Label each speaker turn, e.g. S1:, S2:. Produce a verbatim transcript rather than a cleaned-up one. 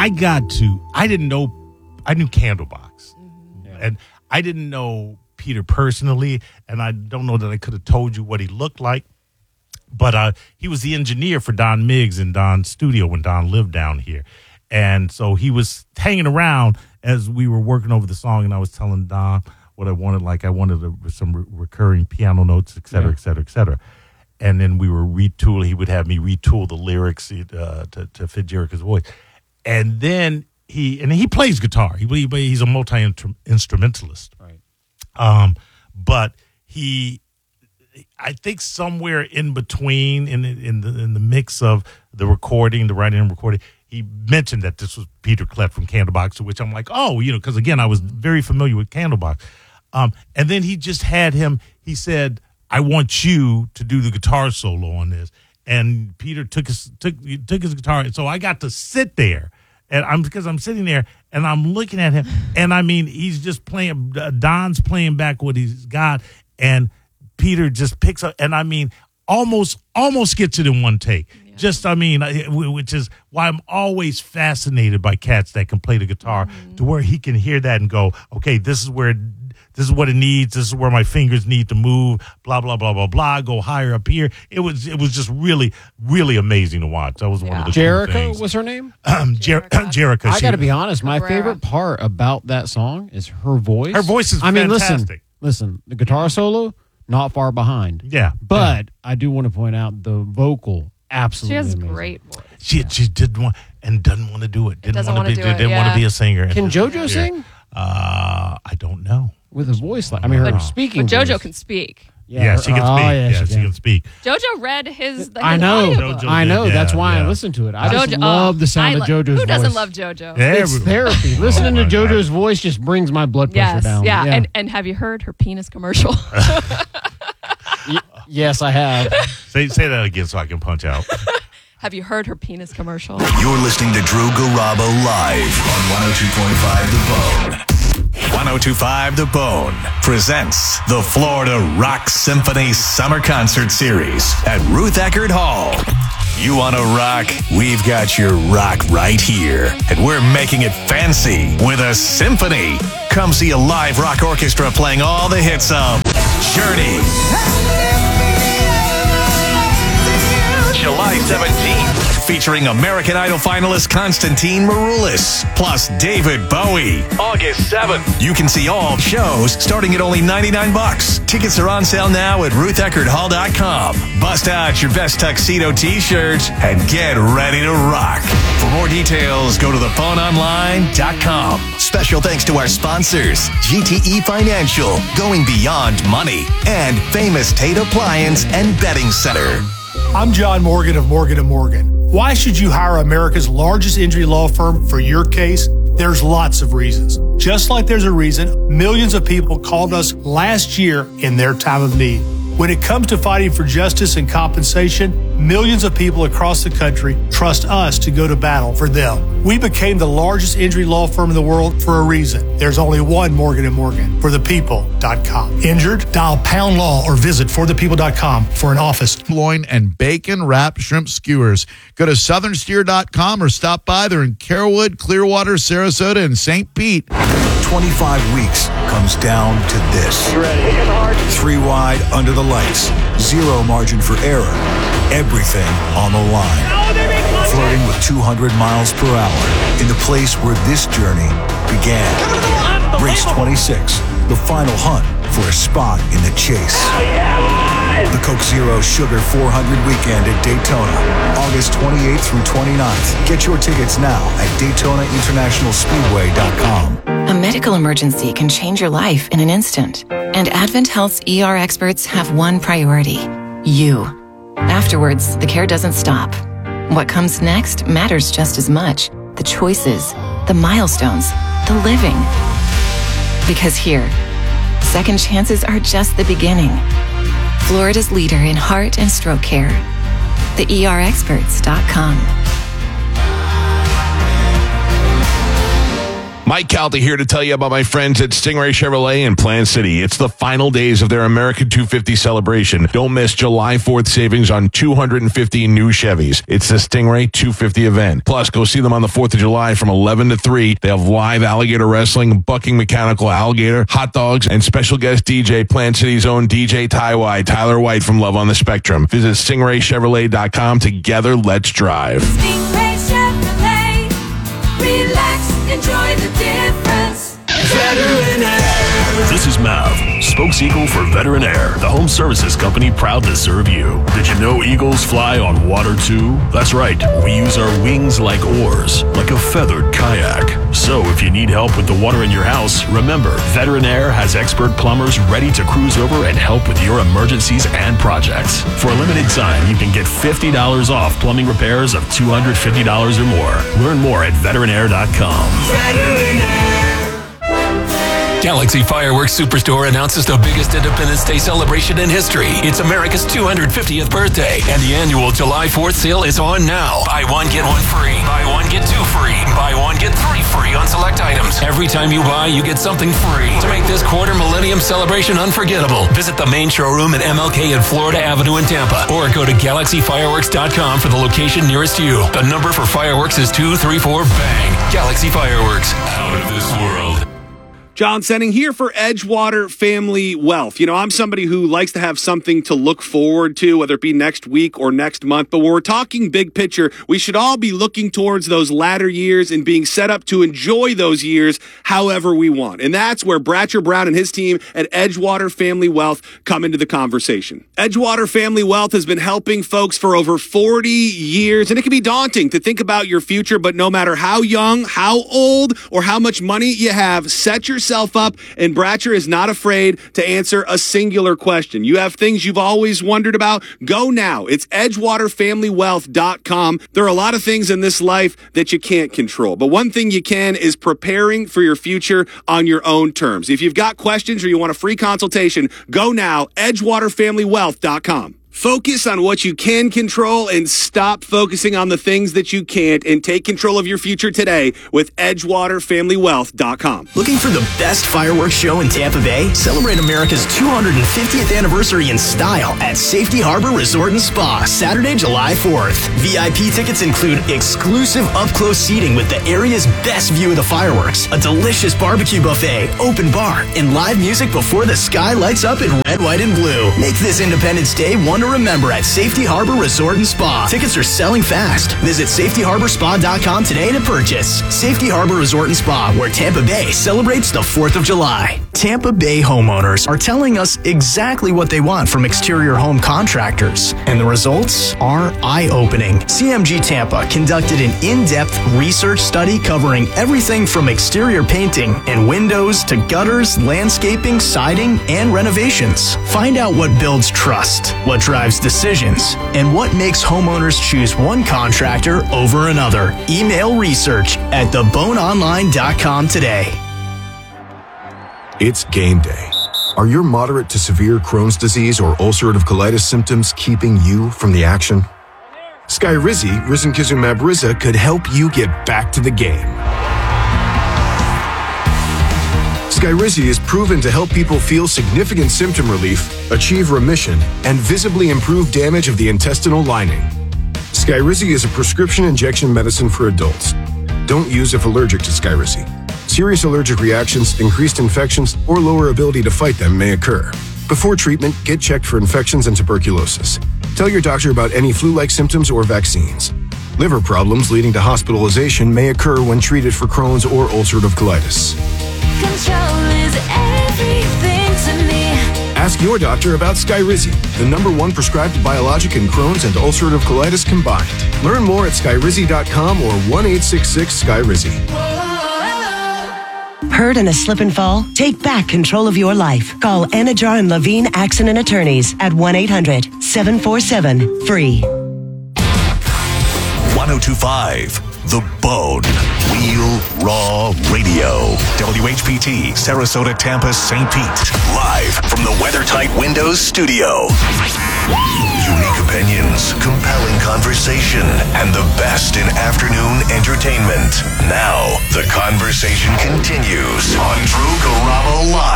S1: I got to, I didn't know, I knew Candlebox. Mm-hmm. Yeah. And I didn't know Peter personally, and I don't know that I could have told you what he looked like. But uh, he was the engineer for Don Miggs in Don's studio when Don lived down here. And so he was hanging around as we were working over the song, and I was telling Don what I wanted. Like I wanted a, some re- recurring piano notes, et cetera, yeah. et cetera, et cetera. And then we were retooling. He would have me retool the lyrics uh, to, to fit Jericho's voice. And then he, and he plays guitar. He, he He's a multi-instrumentalist.
S2: Right.
S1: Um, but he... I think somewhere in between, in in the in the mix of the recording, the writing and recording, he mentioned that this was Peter Klett from Candlebox, to which I'm like, oh, you know, because again, I was very familiar with Candlebox. Um, and then he just had him. He said, "I want you to do the guitar solo on this." And Peter took his took took his guitar, and so I got to sit there, and I'm because I'm sitting there and I'm looking at him, and I mean, he's just playing. Uh, Don's playing back what he's got, and Peter just picks up, and I mean, almost almost gets it in one take. Yeah. Just, I mean, which is why I'm always fascinated by cats that can play the guitar mm-hmm. to where he can hear that and go, okay, this is where, this is what it needs. This is where my fingers need to move. Blah blah blah blah blah. Go higher up here. It was it was just really really amazing to watch. That was yeah. one of the
S2: Jericho
S1: cool things.
S2: was her name.
S1: Um, Jer- Jericho.
S2: I got to be honest. My Cabrera. favorite part about that song is her voice.
S1: Her voice is
S2: I mean,
S1: fantastic.
S2: listen, listen. The guitar solo. Not far behind.
S1: Yeah.
S2: But
S1: yeah.
S2: I do want to point out the vocal, absolutely
S3: She has
S2: amazing.
S3: great voice.
S1: She yeah. she didn't want and doesn't want to do it. Didn't
S3: doesn't
S1: want to be
S3: do it,
S1: didn't
S3: yeah.
S1: want to be a singer.
S2: Can JoJo sing?
S1: Uh I don't know.
S2: With a voice like I mean her
S3: but,
S2: speaking.
S3: But JoJo
S2: voice.
S3: can speak.
S1: Yeah, yeah, she can speak. Oh, yeah,
S2: yeah,
S1: she, she can. can speak.
S3: JoJo read his. his
S2: I know.
S3: audiobook.
S2: I know.
S1: Yeah,
S2: That's why
S1: yeah.
S2: I listen to it. I
S3: JoJo,
S2: just love the sound
S3: lo-
S2: of JoJo's voice.
S3: Who doesn't love JoJo?
S2: It's therapy. Listening
S1: oh,
S2: to JoJo's
S1: God.
S2: voice just brings my blood pressure
S3: yes,
S2: down.
S3: Yeah. yeah, and and have you heard her penis commercial?
S2: y- yes, I have.
S1: Say say that again so I can punch out.
S3: Have you heard her penis commercial?
S4: You're listening to Drew Garabo live on one oh two point five The Bone. one oh two point five The Bone presents the Florida Rock Symphony Summer Concert Series at Ruth Eckerd Hall. You want to rock? We've got your rock right here. And we're making it fancy with a symphony. Come see a live rock orchestra playing all the hits of Journey, July seventeenth, featuring American Idol finalist Constantine Maroulis, plus David Bowie. August seventh. You can see all shows starting at only ninety-nine bucks. Tickets are on sale now at ruth eckerd hall dot com. Bust out your best tuxedo t-shirts and get ready to rock. For more details, go to the phone online dot com. Special thanks to our sponsors, G T E Financial, going beyond money, and Famous Tate Appliance and Betting Center.
S5: I'm John Morgan of Morgan and Morgan. Why should you hire America's largest injury law firm for your case? There's lots of reasons. Just like there's a reason millions of people called us last year in their time of need. When it comes to fighting for justice and compensation, millions of people across the country trust us to go to battle for them. We became the largest injury law firm in the world for a reason. There's only one Morgan and Morgan, for the people dot com. Injured? Dial pound law or visit for the people dot com for an office.
S6: Loin and bacon wrapped shrimp skewers. Go to southern steer dot com or stop by. They're in Carrollwood, Clearwater, Sarasota, and Saint Pete.
S4: twenty-five weeks comes down to this. You ready? Three wide under the lights. Zero margin for error. Everything on the line. Flirting with two hundred miles per hour in the place where this journey began. Race twenty-six, the final hunt for a spot in the chase. The Coke Zero Sugar four hundred weekend at Daytona, August twenty-eighth through twenty-ninth. Get your tickets now at daytona international speedway dot com.
S7: A medical emergency can change your life in an instant, and Advent Health's E R experts have one priority: you. Afterwards, the care doesn't stop. What comes next matters just as much. The choices, the milestones, the living. Because here, second chances are just the beginning. Florida's leader in heart and stroke care. the E R experts dot com.
S8: Mike Calta here to tell you about my friends at Stingray Chevrolet in Plant City. It's the final days of their American two fifty celebration. Don't miss July fourth savings on two hundred fifty new Chevys. It's the Stingray two fifty event. Plus, go see them on the fourth of July from eleven to three. They have live alligator wrestling, bucking mechanical alligator, hot dogs, and special guest D J, Plant City's own D J Tywide, Tyler White from Love on the Spectrum. Visit stingray chevrolet dot com. Together, let's drive.
S9: Stingray Chevrolet. Relax, enjoy the difference. Veteran Air.
S10: This is Mav, spokes-eagle for Veteran Air, the home services company proud to serve you. Did you know eagles fly on water too? That's right, we use our wings like oars, like a feathered kayak. So if you need help with the water in your house, remember, Veteran Air has expert plumbers ready to cruise over and help with your emergencies and projects. For a limited time, you can get fifty dollars off plumbing repairs of two hundred fifty dollars or more. Learn more at veteran air dot com.
S9: Veteran Air.
S11: Galaxy Fireworks Superstore announces the biggest Independence Day celebration in history. It's America's two hundred fiftieth birthday, and the annual July fourth sale is on now. Buy one, get one free. Buy one, get two free. Buy one, get three free on select items. Every time you buy, you get something free. To make this quarter millennium celebration unforgettable, visit the main showroom at M L K and Florida Avenue in Tampa, or go to galaxy fireworks dot com for the location nearest you. The number for fireworks is two three four bang. Galaxy Fireworks, out of this world.
S12: John Senning here for Edgewater Family Wealth. You know, I'm somebody who likes to have something to look forward to, whether it be next week or next month. But when we're talking big picture, we should all be looking towards those latter years and being set up to enjoy those years however we want. And that's where Bratcher Brown and his team at Edgewater Family Wealth come into the conversation. Edgewater Family Wealth has been helping folks for over forty years, and it can be daunting to think about your future, but no matter how young, how old, or how much money you have, set your yourself up, and Bratcher is not afraid to answer a singular question. You have things you've always wondered about? Go now. It's edgewater family wealth dot com. There are a lot of things in this life that you can't control, but one thing you can is preparing for your future on your own terms. If you've got questions or you want a free consultation, go now, edgewater family wealth dot com. Focus on what you can control and stop focusing on the things that you can't, and take control of your future today with edgewater family wealth dot com.
S13: Looking for the best fireworks show in Tampa Bay? Celebrate America's two hundred fiftieth anniversary in style at Safety Harbor Resort and Spa, Saturday, July fourth. V I P tickets include exclusive up-close seating with the area's best view of the fireworks, a delicious barbecue buffet, open bar, and live music before the sky lights up in red, white, and blue. Make this Independence Day one to remember at Safety Harbor Resort and Spa. Tickets are selling fast. Visit safety harbor spa dot com today to purchase. Safety Harbor Resort and Spa, where Tampa Bay celebrates the fourth of July. Tampa Bay homeowners are telling us exactly what they want from exterior home contractors, and the results are eye-opening. C M G Tampa conducted an in-depth research study covering everything from exterior painting and windows to gutters, landscaping, siding, and renovations. Find out what builds trust, what drives decisions, and what makes homeowners choose one contractor over another. Email research at the bone online dot com today.
S14: It's game day. Are your moderate to severe Crohn's disease or ulcerative colitis symptoms keeping you from the action? Skyrizi, risankizumab Riza, could help you get back to the game. Skyrizi is proven to help people feel significant symptom relief, achieve remission, and visibly improve damage of the intestinal lining. Skyrizi is a prescription injection medicine for adults. Don't use if allergic to Skyrizi. Serious allergic reactions, increased infections, or lower ability to fight them may occur. Before treatment, get checked for infections and tuberculosis. Tell your doctor about any flu-like symptoms or vaccines. Liver problems leading to hospitalization may occur when treated for Crohn's or ulcerative colitis.
S9: Control is everything to me.
S14: Ask your doctor about Skyrizi, the number one prescribed biologic in Crohn's and ulcerative colitis combined. Learn more at skyrizi dot com or one eight six six Skyrizi.
S15: Hurt in a slip and fall? Take back control of your life. Call Anajar and Levine Accident Attorneys at one eight hundred seven four seven free.
S16: one oh two point five The Bone. Wheel Raw Radio. W H P T, Sarasota, Tampa, Saint Pete. Live from the WeatherTight Windows studio. Unique opinions, compelling conversation, and the best in afternoon entertainment. Now, the conversation continues on Drew Garabo Live.